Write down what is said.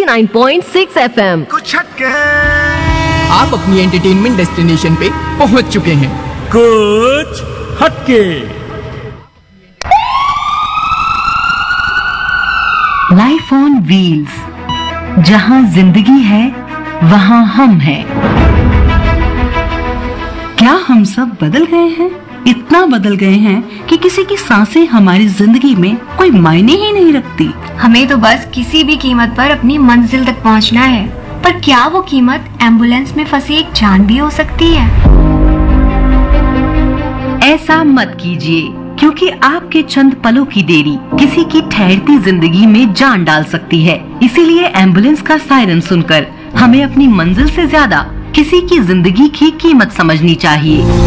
89.6 FM। कुछ हटके आप अपनी एंटरटेनमेंट डेस्टिनेशन पे पहुंच चुके हैं। कुछ हटके। लाइफ ऑन व्हील्स, जहां जिंदगी है वहां हम हैं। क्या हम सब बदल गए हैं? इतना बदल गए हैं कि किसी की सांसें हमारी जिंदगी में कोई मायने ही नहीं रखती। हमें तो बस किसी भी कीमत पर अपनी मंजिल तक पहुंचना है। पर क्या वो कीमत एम्बुलेंस में फंसी एक जान भी हो सकती है? ऐसा मत कीजिए, क्योंकि आपके चंद पलों की देरी किसी की ठहरती जिंदगी में जान डाल सकती है। इसीलिए एम्बुलेंस का सायरन सुनकर हमें अपनी मंजिल से ज्यादा किसी की जिंदगी की कीमत समझनी चाहिए।